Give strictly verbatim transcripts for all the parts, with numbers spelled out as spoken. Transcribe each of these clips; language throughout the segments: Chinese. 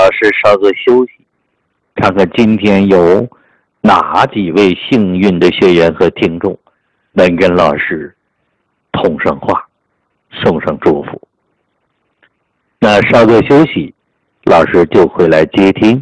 师稍作休息，看看今天有哪几位幸运的学员和听众能跟老师通上话，送上祝福。那稍作休息，老师就会来接听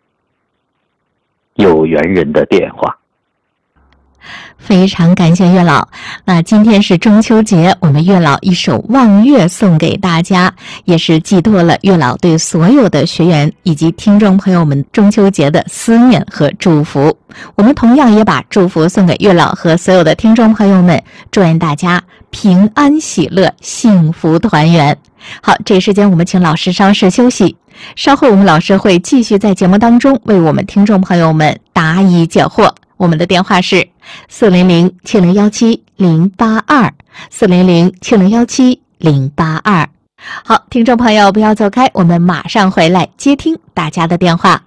有缘人的电话。 非常感谢月老。那今天是中秋节，我们月老一首望月送给大家，也是寄托了月老对所有的学员以及听众朋友们中秋节的思念和祝福。我们同样也把祝福送给月老和所有的听众朋友们，祝愿大家平安喜乐，幸福团圆。好，这时间我们请老师稍事休息，稍后我们老师会继续在节目当中为我们听众朋友们答疑解惑。我们的电话是四零零七零幺七零八二，四零零七零幺七零八二。好，听众朋友不要走开，我们马上回来接听大家的电话。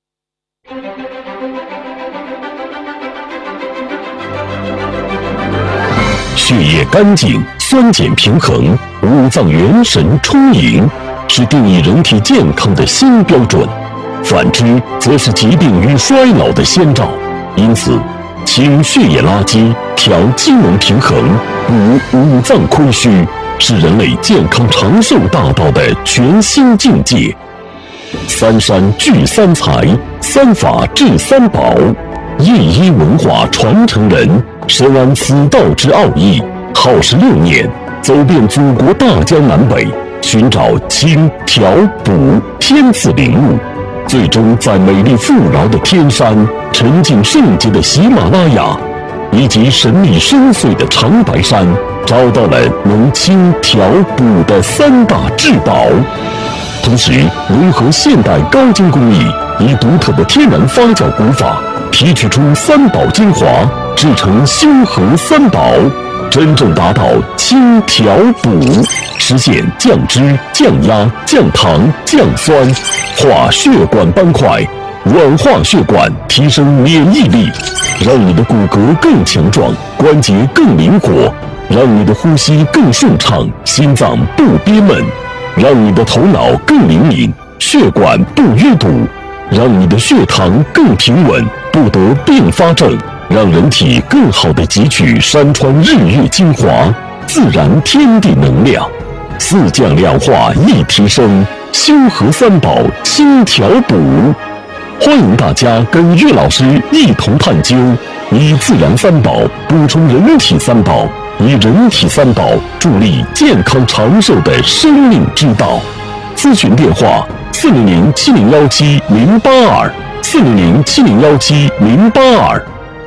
血液干净，酸碱平衡，五脏元神充盈，是定义人体健康的新标准。反之，则是疾病与衰老的先兆。因此，清血液垃圾，调机能平衡，补五脏亏虚，是人类健康长寿大道的全新境界。三山聚三才，三法治三宝，夜医文化传承人，深谙此道之奥义，耗时六年，走遍祖国大江南北，寻找清调补天赐灵物，最终在美丽富饶的天山、沉静圣洁的喜马拉雅以及神秘深邃的长白山，找到了能清调补的三大至宝。同时融合现代高精工艺，以独特的天然发酵古法提取出三宝精华，制成修和三宝，真正达到清调补，实现降脂、降压、降糖、降酸，化血管斑块，软化血管，提升免疫力，让你的骨骼更强壮，关节更灵活，让你的呼吸更顺畅，心脏不憋闷，让你的头脑更灵敏，血管不淤堵，让你的血糖更平稳，不得并发症，让人体更好地汲取山川日月精华，自然天地能量，四降两化一提升，修和三宝轻调补。欢迎大家跟岳老师一同探究，以自然三宝补充人体三宝，以人体三宝助力健康长寿的生命之道。咨询电话：四零零七零幺七零八二，四零零七零幺七零八二。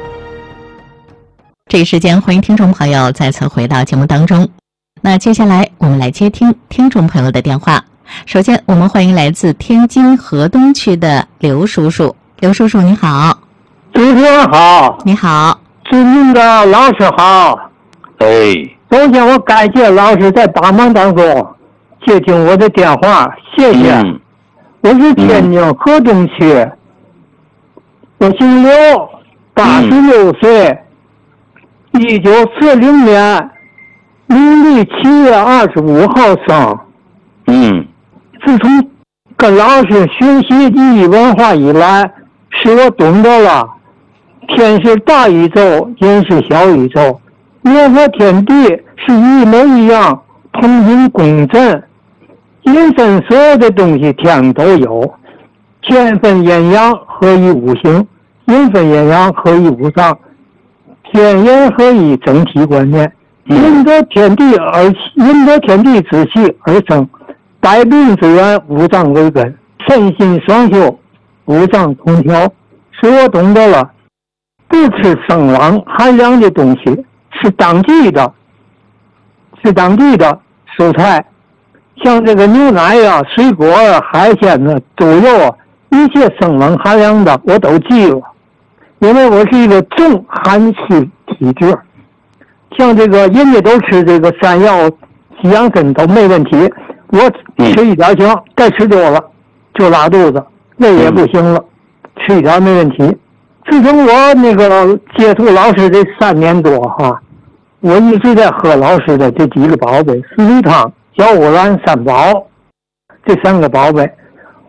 这一时间，欢迎听众朋友再次回到节目当中。那接下来我们来接听听众朋友的电话。首先，我们欢迎来自天津河东区的刘叔叔。刘叔叔，你好。 主持人好。 你好。 尊敬的老师好。 哎， 首先我感谢老师在百忙当中接听我的电话，谢谢。嗯、我是天津河东区，嗯、我姓刘，八十六岁，一九四零年农历七月二十五号生。 嗯。 自从跟老师学习意义文化以来，使我懂得了天是大宇宙，人是小宇宙，人和天地是一模一样，同心共振。人生所有的东西天上都有，天分阴阳合一五行，人分阴阳合一五脏，天人合一整体观念。人得天地而人得天地之气而生。百病之源，五脏为根，身心双修，五脏同调，使我懂得了不吃生冷寒凉的东西，是当季的，是当地的蔬菜，像这个牛奶啊、水果啊、海鲜啊、猪肉啊，一切生冷寒凉的我都记了，因为我是一个重寒湿体质。像这个人家都吃这个山药、西洋参都没问题。我吃一点行，再吃多了就拉肚子，胃也不行了，吃一点没问题。自从我那个接触老师这三年多哈，我一直在喝老师的这几个宝贝：四鱼汤、小五兰、三宝这三个宝贝。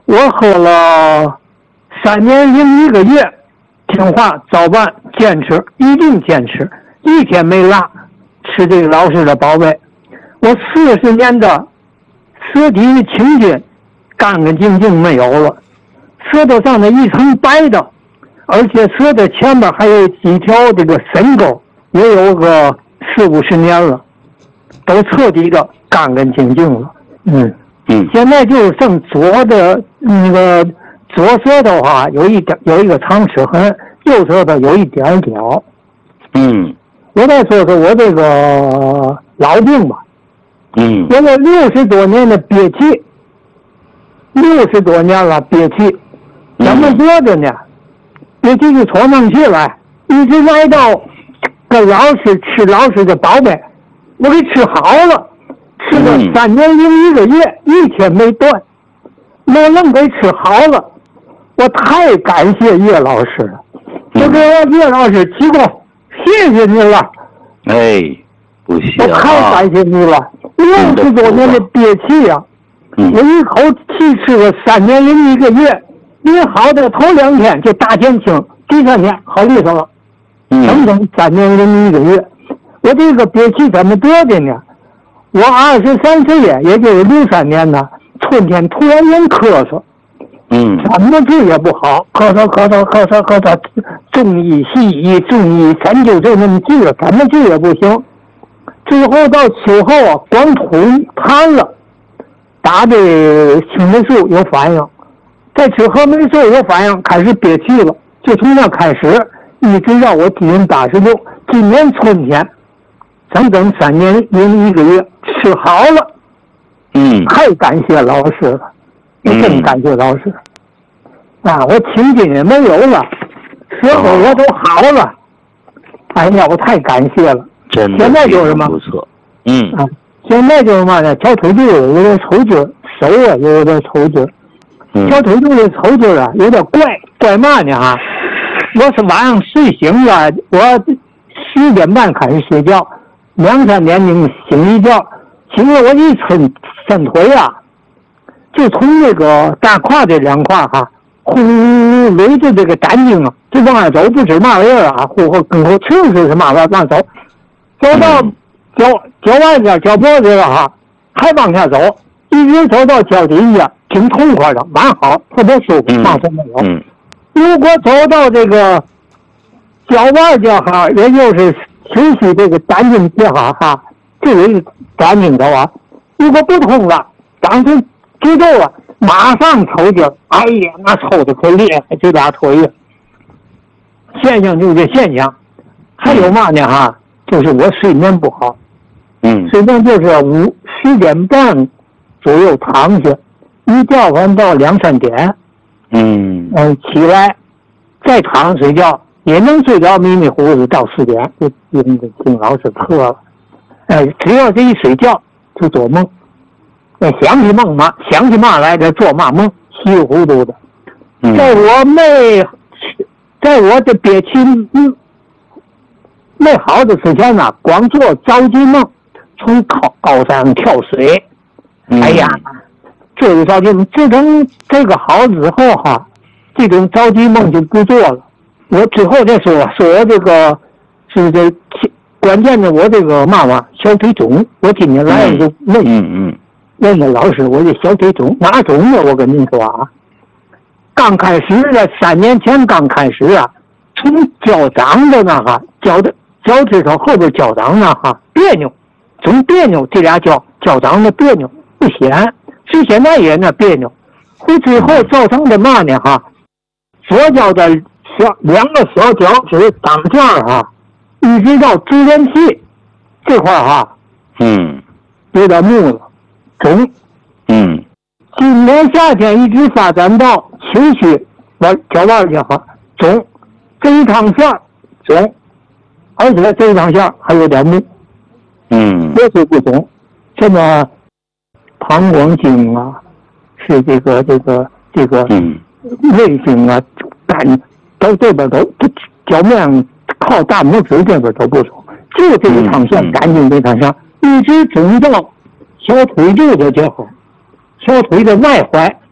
我喝了三年零一个月，听话早晚坚持，一定坚持，一天没落，吃这个老师的宝贝。我四十年的舌体的清净干干净净没有了，舌头上的一层白的，而且舌头前面还有几条这个深沟，也有个四五十年了，都彻底的干干净净了。嗯嗯， 现在就剩左的那个左舌头哈、啊、有一点有一个长齿痕，右舌头有一点角。 嗯， 我再说说我这个老病吧。 嗯， 我有六十多年的憋气，六十多年了憋气，怎么做的呢？憋气就喘不上气来，一直来到跟老师吃老师的宝贝，我给吃好了，吃了三年零一个月，一天没断，我能给吃好了，我太感谢岳老师了，我给岳老师鞠躬，谢谢您了。 哎，不谢我太感谢你了。六十多年的憋气呀、啊， 嗯、 我一口气吃了三年零一个月，你好的头两天就大减轻，第三天好利索了，整整三年零一个月。我这个憋气怎么得的呢？我二十三岁呀，也就是零三年呢，春天突然间咳嗽， 嗯， 怎么治也不好，咳嗽咳嗽咳嗽咳嗽，中医西医中医咱就这么治，怎么治也不行。最后到秋后啊，光吐痰了，打的青霉素有反应，再吃黑霉素有反应，开始憋气了。就从那开始，一直到我今年八十六，今年春天，整整三年零一个月，吃好了。 嗯， 太感谢老师了，我真感谢老师。嗯、啊，我青筋也没有了，舌头也都好了。哎呀，我太感谢了。 真的现在就是什么？ 不错。嗯啊，现在就是嘛呢，小腿肚有点抽筋，手啊也有点抽筋。 嗯、 小腿肚的抽筋啊，有点怪怪嘛呢啊！我是晚上睡醒了，我十点半开始睡觉，两三点钟醒一觉，醒了我一伸伸腿啊，就从那个大胯这两块哈、啊，呼勒着这个胆经啊，就往下走，不知嘛玩意儿啊，呼呼跟后气是什么往往走。走到脚脚腕子、脚脖子了哈，还往下走，一直走到脚底下，挺痛快的，蛮好，特别舒服，放松没有。 嗯。 如果走到这个脚腕这哈，也就是休息这个胆经这哈哈，就有一个胆经走啊。如果不通了，当时知道了，马上抽筋，哎呀，那抽的可厉害，这俩腿呀。现象就是这现象，还有嘛呢哈？就是我睡眠不好， 嗯， 睡眠就是五十点半左右躺下，一觉完到两三点， 嗯嗯，起来再躺着睡觉，也能睡着迷迷糊糊到四点，就听听老师课了。哎，只要这一睡觉就做梦，哎，想起梦嘛，想起嘛来的做嘛梦，稀里糊涂的。 嗯、 在我没，在我的憋气嗯。没好的之前呢，光做着急梦，从高高山跳水， 嗯、 哎呀，这个着急梦，自从这个好之后哈，这种着急梦就不做了。我之后再说，说我这个是这关键的，我这个嘛嘛小腿肿，我今天来了就问， 嗯嗯， 问问老师，我这小腿肿哪肿了？我跟您说啊，刚开始的三年前刚开始啊，从脚掌的那哈脚的。脚趾头后边脚掌呢哈别扭，总别扭，这俩脚脚掌的别扭不显，是现在也那别扭，会之后造成的嘛呢哈？左脚的小两个小脚趾当间哈，一直到支点器这块哈， 嗯， 有点木了，肿， 嗯， 今年夏天一直发展到秋须完脚腕去哈肿，这一趟线肿。而且这一张线还有点木， 嗯， 别说不懂，什么膀胱经啊，是这个这个这个胃经啊，肝都这边都脚面靠大拇指这边都不懂，就这一趟线，肝经这趟线一直肿到小腿肚的这块，小腿的外踝，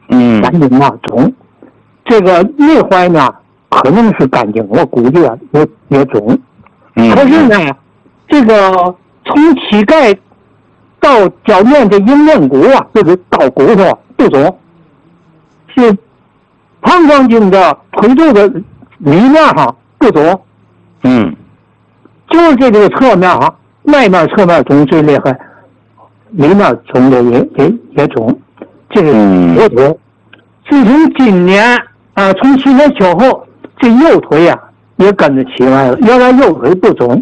嗯， 肝经啊肿，这个内踝呢可能是肝经，我估计啊也也肿。 嗯， 可是呢，这个从膝盖到脚面这阴刃骨啊，就是到骨头不肿，是膀胱经的腿肚的里面哈不肿， 嗯， 就是这个侧面哈，外面侧面肿最厉害，里面肿的也也也肿，这是左腿。自从今年啊，从去年秋后，这右腿呀、啊、也跟着起来了，原来右腿不肿。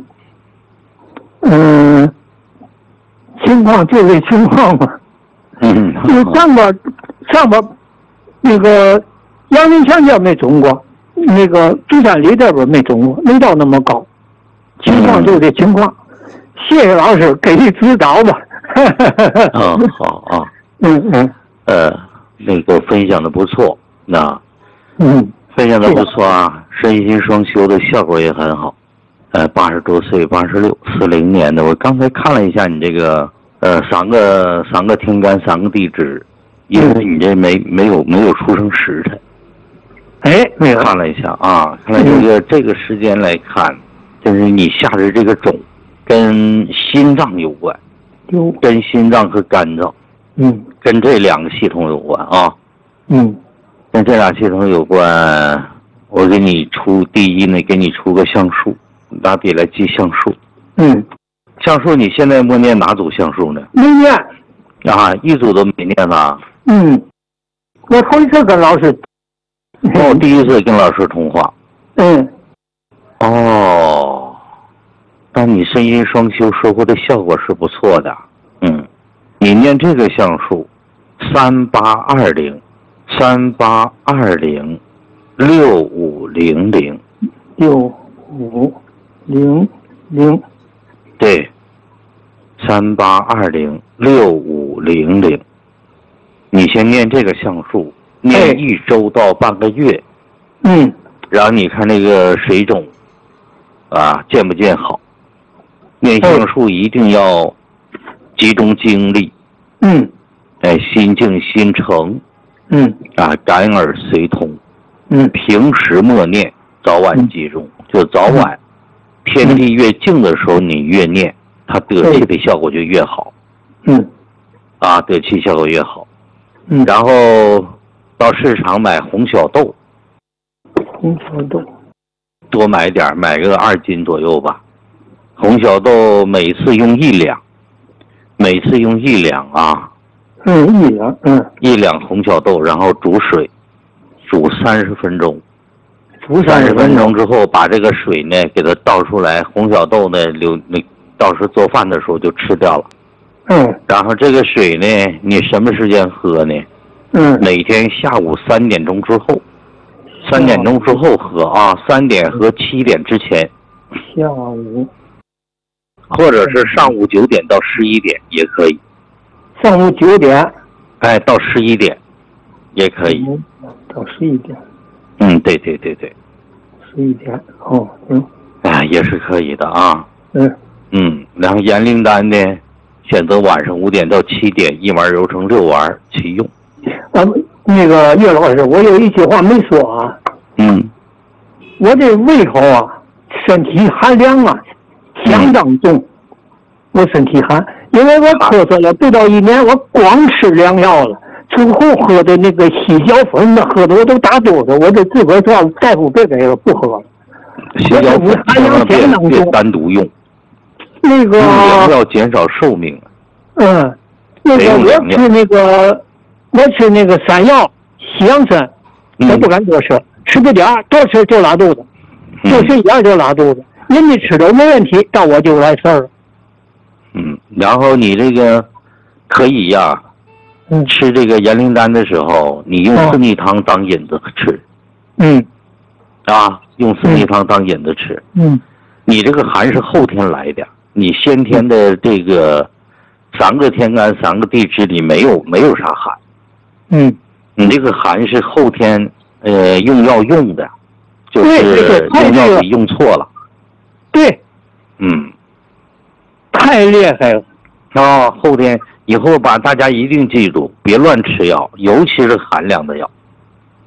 嗯，情况就这情况嘛。 嗯， 就上边上边那个阳明墙这没肿过，那个中山里这边没肿过，没到那么高。情况就这情况。谢谢老师给予指导吧。 嗯，好啊。 嗯嗯。 呃，那个分享的不错，那嗯， 分享的不错啊，身心双修的效果也很好。呃，八十多岁，八十六，四零年的。我刚才看了一下你这个，呃，三个三个天干，三个地支，因为你这没没有没有出生时辰。 哎，没有。 看了一下啊，看了这个、嗯、这个时间来看，就是你下的这个种跟心脏有关， 有跟心脏和肝脏， 嗯， 跟这两个系统有关啊， 嗯， 跟这俩系统有关。我给你出第一呢，给你出个相数。拿笔来记相数。 嗯， 相数你现在默念哪组相数呢？ 没念。 啊，一组都没念吧？ 嗯，我头一次跟老师。 哦，第一次跟老师通话。 嗯。 哦，但你身心双修收获的效果是不错的。嗯，你念这个相数，三八二零，三八二零，六五零零， 六五。零零， 对，三八二零六五零零，你先念这个相数，念一周到半个月， 嗯， 然后你看那个水肿，啊，见不见好？念相数一定要集中精力， 嗯， 哎，心静心诚， 嗯， 啊，感耳随通， 嗯， 平时默念，早晚集中，嗯、就早晚。嗯天地越静的时候，你越念，它得气的效果就越好。 嗯， 啊，得气效果越好。 嗯， 然后到市场买红小豆， 红小豆， 多买点，买个二斤左右吧。红小豆每次用一两，每次用一两啊。 嗯，一两，嗯， 一两红小豆，然后煮水，煮三十分钟。煮三十分钟之后，把这个水呢给它倒出来，红小豆呢留那到时候做饭的时候就吃掉了。 嗯。 然后这个水呢，你什么时间喝呢？ 嗯。 每天下午三点钟之后，三点钟之后喝啊，三点和七点之前。 下午。 或者是上午九点到十一点也可以。 上午九点。 哎，到十一点，也可以。 到十一点。 嗯，对对对对， 十一点哦，嗯， 哎，也是可以的啊。 嗯嗯，然后延灵丹呢，选择晚上五点到七点，一丸揉成六丸起用。 啊，那个岳老师，我有一句话没说啊。 嗯。 我这胃口啊，身体寒凉啊，相当重。嗯、我身体寒，因为我咳嗽了不到一年，我光吃良药了。之后喝的那个洗脚粉呢，喝的我都打哆嗦，我这自个儿叫大夫别给了，不喝了。 洗脚粉千万别别单独用， 那个用要减少寿命。 嗯，那个我吃那个我吃那个山药、西洋参，我不敢多吃，吃不点多吃就拉肚子，多吃一点就拉肚子。人家吃的没问题，到我就来事儿了。 嗯，然后你这个可以呀、啊。 嗯， 吃这个延灵丹的时候，你用四逆汤当引子吃。 嗯， 啊，用四逆汤当引子吃。 嗯， 你这个寒是后天来的，你先天的这个三个天干三个地支里没有没有啥寒。 嗯， 你这个寒是后天呃用药用的，就是用药给用错了。 对。 嗯。 太厉害了。 啊，后天以后吧，大家一定记住，别乱吃药，尤其是寒凉的药。